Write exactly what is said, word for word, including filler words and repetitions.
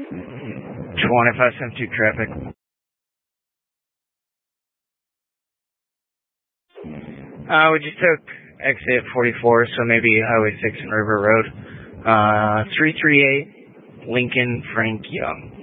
twenty-five seventy-two traffic. Uh, we just took exit forty-four, so maybe Highway six and River Road. Uh, three three eight Lincoln Frank Young.